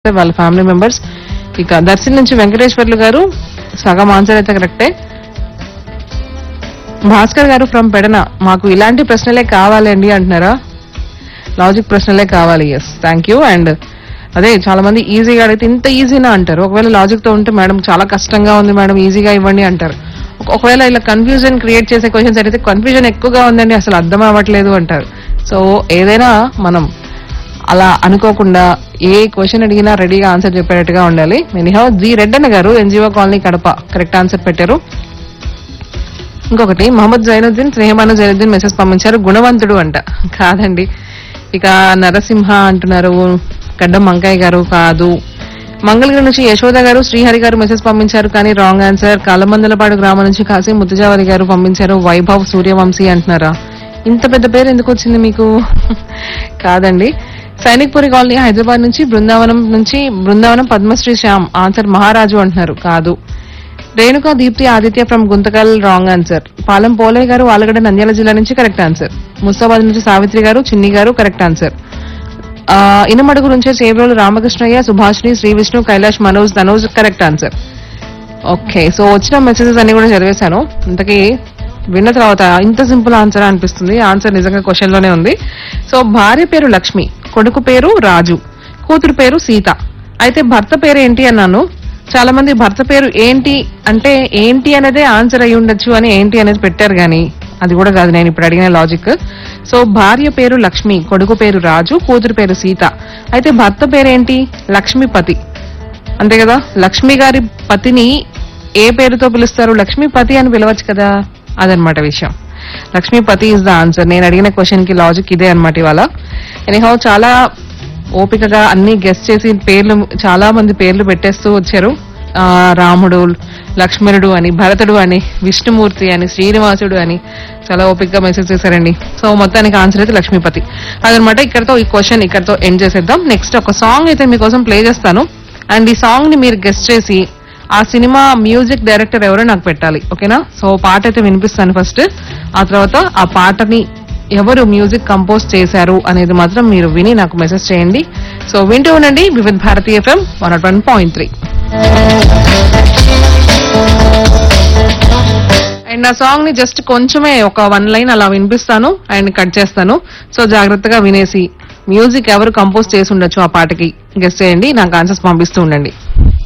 వాళ్ళ family members. ఇక దర్శన్ నుంచి వెంకటేశ్వర్లు గారు సగం ఆన్సర్ అయితే కరెక్టే. భాస్కర్ గారు ఫ్రమ్ పెడన మాకు ఇలాంటి ప్రశ్నలే కావాలండి అంటున్నారా? లాజిక్ ప్రశ్నలే కావాలి. Yes, thank you. అండ్ అదే చాలా మంది ఈజీగా అడిగితే ఇంత ఈజీనా అంటారు. ఒకవేళ లాజిక్ తో ఉంటే మేడం చాలా కష్టంగా ఉంది మేడం ఈజీగా ఇవ్వండి అంటారు. ఒకవేళ ఇలా కన్ఫ్యూజన్ క్రియేట్ చేసే క్వశ్చన్స్ అడిగితే కన్ఫ్యూజన్ ఎక్కువగా ఉందండి అసలు అర్థం అవ్వట్లేదు అంటారు. సో ఏదైనా మనం అలా అనుకోకుండా ఏ క్వశ్చన్ అడిగినా రెడీగా ఆన్సర్ చెప్పేటట్టుగా ఉండాలి. ఎనీహౌ జి రెడ్డన్న గారు NGO colony Kadapa correct answer పెట్టారు. ఇంకొకటి మహమ్మద్ జైనుద్దీన్ స్నేహమాన జైనుద్దీన్ మెసేజ్ పంపించారు గుణవంతుడు అంట. కాదండి. ఇక నరసింహ అంటున్నారు గడ్డం మంకాయ్ గారు కాదు. మంగళగిరి నుంచి యశోద గారు శ్రీహరి గారు మెసేజ్ పంపించారు కానీ రాంగ్ ఆన్సర్. కాలమందలపాడు గ్రామం నుంచి కాశీ ముత్తుజావరి గారు పంపించారు వైభవ్ సూర్యవంశీ అంటున్నారా? ఇంత పెద్ద పేరు ఎందుకు వచ్చింది మీకు? కాదండి. సైనిక్పురి కాలనీ హైదరాబాద్ నుంచి బృందావనం పద్మశ్రీ శ్యామ్ ఆన్సర్ మహారాజు అంటున్నారు. కాదు. Renuka Deepti Aditya from Guntakal wrong answer. Palem Polayya గారు ఆలగడ్డ నంద్యాల జిల్లా నుంచి కరెక్ట్ ఆన్సర్. ముస్తాబాద్ నుంచి సావిత్రి గారు చిన్ని గారు కరెక్ట్ ఆన్సర్. ఇనమడుగు నుంచి Chebrolu Ramakrishnaiah Subhashini Shri Vishnu Kailash Manoj Dhanoj correct answer. Okay, so వచ్చిన మెసేజెస్ అన్ని కూడా చదివేశాను. ఇంతకీ విన్న తర్వాత ఇంత సింపుల్ ఆన్సర్ అనిపిస్తుంది. ఆన్సర్ నిజంగా క్వశ్చన్ లోనే ఉంది. సో భార్య పేరు లక్ష్మి, కొడుకు పేరు రాజు, కూతురు పేరు సీత. అయితే భర్త పేరు ఏంటి అన్నాను. చాలా మంది భర్త పేరు ఏంటి అంటే ఏంటి అనేదే ఆన్సర్ అయి ఉండొచ్చు అని ఏంటి అనేది పెట్టారు కానీ అది కూడా కాదు నేను ఇప్పుడు అడిగిన లాజిక్. సో భార్య పేరు లక్ష్మి, కొడుకు పేరు రాజు, కూతురు పేరు సీత. అయితే భర్త పేరేంటి? లక్ష్మీపతి, అంతే కదా. లక్ష్మి గారి పతిని ఏ పేరుతో పిలుస్తారు? లక్ష్మీపతి అని పిలవచ్చు కదా. అదనమాట విషయం. Lakshmipati is the answer. నేను అడిగిన క్వశ్చన్ కి లాజిక్ ఇదే అనమాట ఇవాళ. ఎనీహౌ చాలా ఓపికగా అన్ని గెస్ట్ చేసి పేర్లు చాలా మంది పేర్లు పెట్టేస్తూ వచ్చారు. రాముడు, లక్ష్మణుడు అని, భరతుడు అని, విష్ణుమూర్తి అని, శ్రీనివాసుడు అని చాలా ఓపికగా మెసేజ్ చేశారండి. సో మొత్తానికి ఆన్సర్ అయితే లక్ష్మీపతి. అదనమాట. ఇక్కడతో ఈ క్వశ్చన్ ఇక్కడతో ఎండ్ చేసేద్దాం. నెక్స్ట్ ఒక సాంగ్ అయితే మీకోసం ప్లే చేస్తాను. అండ్ ఈ సాంగ్ ని మీరు గెస్ట్ చేసి ఆ సినిమా మ్యూజిక్ డైరెక్టర్ ఎవరో నాకు పెట్టాలి. ఓకేనా? సో పాట అయితే వినిపిస్తాను ఫస్ట్. ఆ తర్వాత ఆ పాటని ఎవరు మ్యూజిక్ కంపోజ్ చేశారు అనేది మాత్రం మీరు విని నాకు మెసేజ్ చేయండి. సో వింటూ ఉండండి వివిధ భారతీ FM 101.3. అండ్ ఆ సాంగ్ ని జస్ట్ కొంచెమే ఒక 1 లైన్ అలా వినిపిస్తాను అండ్ కట్ చేస్తాను. సో జాగ్రత్తగా వినేసి మ్యూజిక్ ఎవరు కంపోజ్ చేసి ఉండొచ్చు ఆ పాటకి గెస్ట్ చేయండి. నాకు ఆన్సర్స్ పంపిస్తూ ఉండండి.